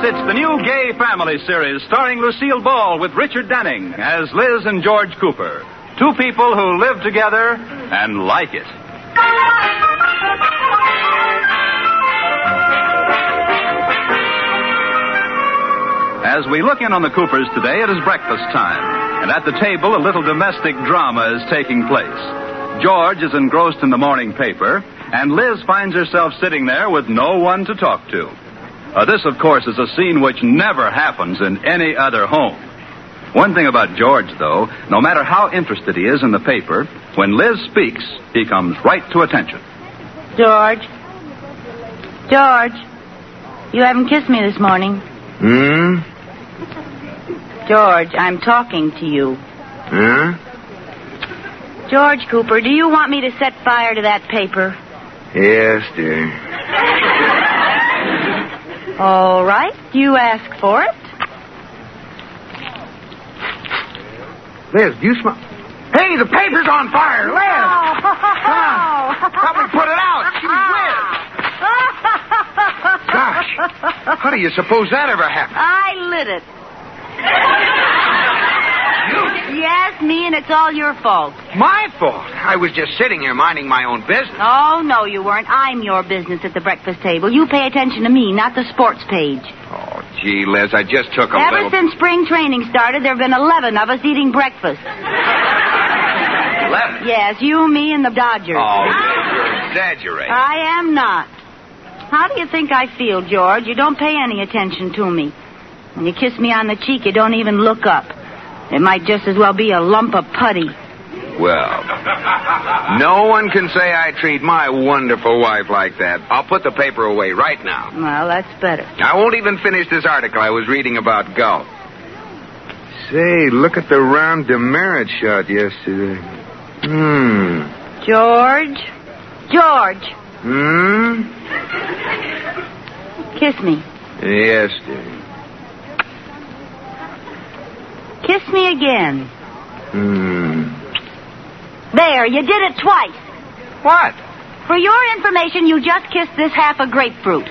it's the new Gay Family series starring Lucille Ball with Richard Denning as Liz and George Cooper. Two people who live together and like it. As we look in on the Coopers today, it is breakfast time. And at the table, a little domestic drama is taking place. George is engrossed in the morning paper, and Liz finds herself sitting there with no one to talk to. This, of course, is a scene which never happens in any other home. One thing about George, though, no matter how interested he is in the paper, when Liz speaks, he comes right to attention. George, you haven't kissed me this morning. George, I'm talking to you. George Cooper, do you want me to set fire to that paper? Yes, dear. All right, you ask for it. Liz, do you smell... Hey, the paper's on fire! Liz! Help me put it out! Gee whiz! Gosh, how do you suppose that ever happened? I lit it. Yes, me, and it's all your fault. My fault? I was just sitting here minding my own business. Oh, no, you weren't. I'm your business at the breakfast table. You pay attention to me, not the sports page. Oh, gee, Liz, I just took a Ever since spring training started, there have been 11 of us eating breakfast. 11? Yes, you, me, and the Dodgers. Oh, you're exaggerating. I am not. How do you think I feel, George? You don't pay any attention to me. When you kiss me on the cheek, you don't even look up. It might just as well be a lump of putty. Well, no one can say I treat my wonderful wife like that. I'll put the paper away right now. Well, that's better. I won't even finish this article I was reading about golf. Say, look at the round demerit shot yesterday. George? Kiss me. Yes, dear. Kiss me again. There, you did it twice. What? For your information, you just kissed this half a grapefruit.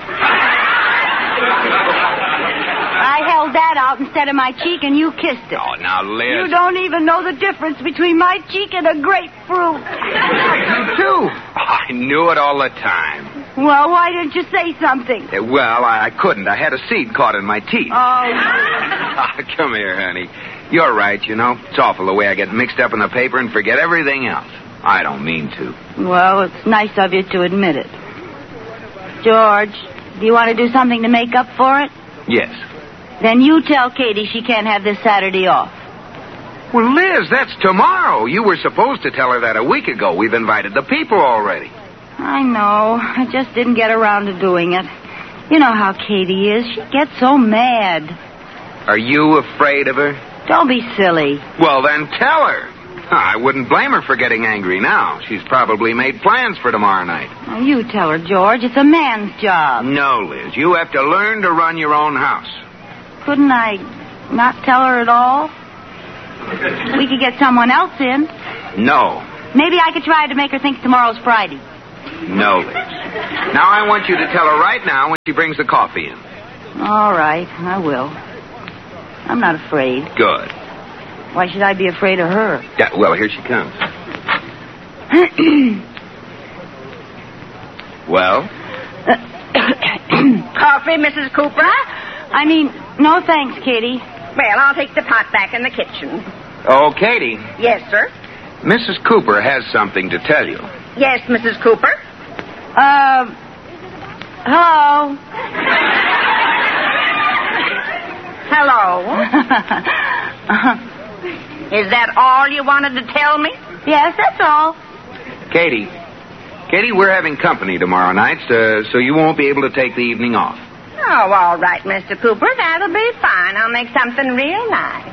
I held that out instead of my cheek, and you kissed it. Oh, now, Liz. You don't even know the difference between my cheek and a grapefruit. You too. I knew it all the time. Well, why didn't you say something? Well, I couldn't. I had a seed caught in my teeth. Oh. Come here, honey. You're right, you know. It's awful the way I get mixed up in the paper and forget everything else. I don't mean to. Well, it's nice of you to admit it. George, do you want to do something to make up for it? Yes. Then you tell Katie she can't have this Saturday off. Well, Liz, that's tomorrow. You were supposed to tell her that a week ago. We've invited the people already. I know. I just didn't get around to doing it. You know how Katie is. She gets so mad. Are you afraid of her? Don't be silly. Well, then tell her. I wouldn't blame her for getting angry now. She's probably made plans for tomorrow night. Oh, you tell her, George. It's a man's job. No, Liz. You have to learn to run your own house. Couldn't I not tell her at all? We could get someone else in. No. Maybe I could try to make her think tomorrow's Friday. No, Liz. Now I want you to tell her right now when she brings the coffee in. All right, I will. I'm not afraid. Good. Why should I be afraid of her? Yeah, well, here she comes. Well? Coffee, Mrs. Cooper? No thanks, Katie. Well, I'll take the pot back in the kitchen. Oh, Katie. Yes, sir? Mrs. Cooper has something to tell you. Yes, Mrs. Cooper? Hello? Hello? Is that all you wanted to tell me? Yes, that's all. Katie, we're having company tomorrow night, so you won't be able to take the evening off. Oh, all right, Mr. Cooper. That'll be fine. I'll make something real nice.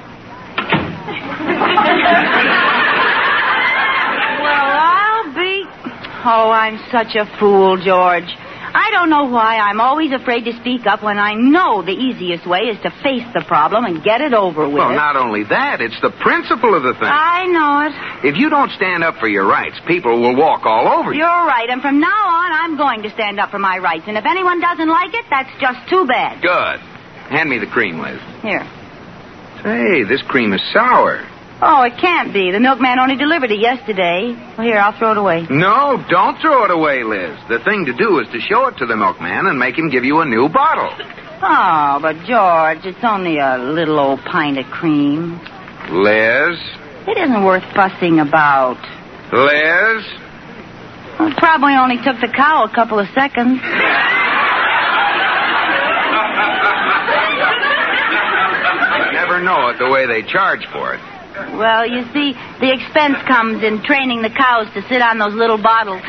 Well, I'll be... Oh, I'm such a fool, George. I don't know why I'm always afraid to speak up when I know the easiest way is to face the problem and get it over with. Well, not only that, it's the principle of the thing. I know it. If you don't stand up for your rights, people will walk all over you. You're right, and from now on, I'm going to stand up for my rights. And if anyone doesn't like it, that's just too bad. Good. Hand me the cream, Liz. Here. Say, this cream is sour. Oh, it can't be. The milkman only delivered it yesterday. Well, here, I'll throw it away. No, don't throw it away, Liz. The thing to do is to show it to the milkman and make him give you a new bottle. Oh, but George, it's only a little old pint of cream. Liz? It isn't worth fussing about. Liz? Well, it probably only took the cow a couple of seconds. You never know it the way they charge for it. Well, you see, the expense comes in training the cows to sit on those little bottles.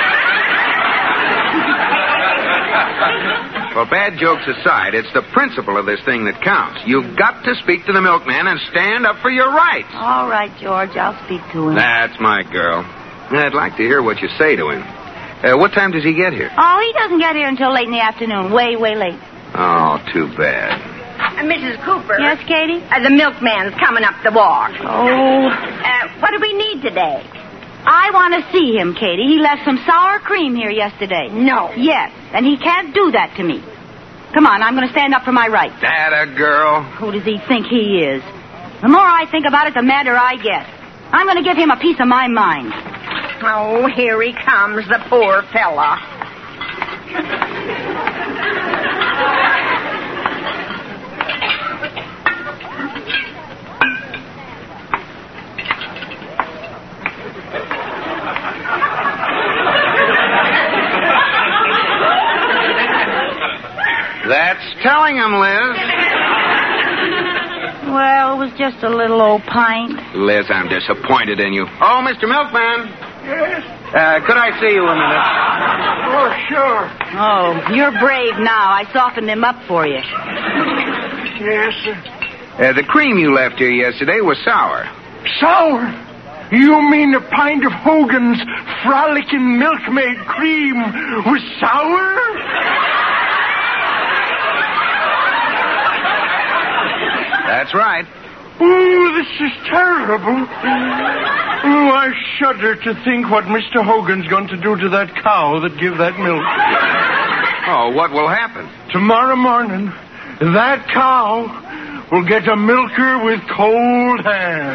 Well, bad jokes aside, it's the principle of this thing that counts. You've got to speak to the milkman and stand up for your rights. All right, George, I'll speak to him. That's my girl. I'd like to hear what you say to him. What time does he get here? Oh, he doesn't get here until late in the afternoon. Way, way late. Oh, too bad. Mrs. Cooper. Yes, Katie? The milkman's coming up the walk. Oh. What do we need today? I want to see him, Katie. He left some sour cream here yesterday. No. Yes, and he can't do that to me. Come on, I'm going to stand up for my rights. That a girl? Who does he think he is? The more I think about it, the madder I get. I'm going to give him a piece of my mind. Oh, here he comes, the poor fella. That's telling him, Liz. Well, it was just a little old pint. Liz, I'm disappointed in you. Oh, Mr. Milkman. Yes? Could I see you a minute? Oh, sure. Oh, you're brave now. I softened him up for you. Yes, sir. The cream you left here yesterday was sour. Sour? You mean a pint of Hogan's Frolickin' Milkmaid cream was sour? That's right. Oh, this is terrible. Oh, I shudder to think what Mr. Hogan's going to do to that cow that give that milk. Oh, what will happen? Tomorrow morning, that cow will get a milker with cold hands.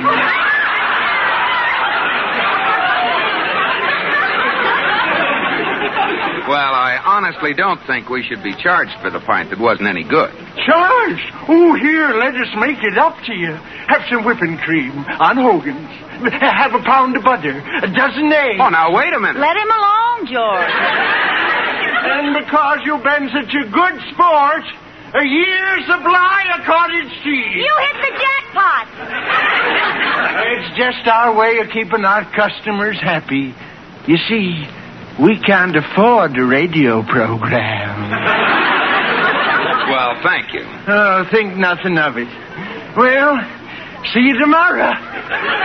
Well, I honestly don't think we should be charged for the pint that wasn't any good. Charged? Oh, here, let us make it up to you. Have some whipping cream on Hogan's. Have a pound of butter, a dozen eggs. Oh, now, wait a minute. Let him alone, George. And because you've been such a good sport, a year's supply of cottage cheese. You hit the jackpot. It's just our way of keeping our customers happy. You see, we can't afford a radio program. Well, thank you. Oh, think nothing of it. Well, see you tomorrow.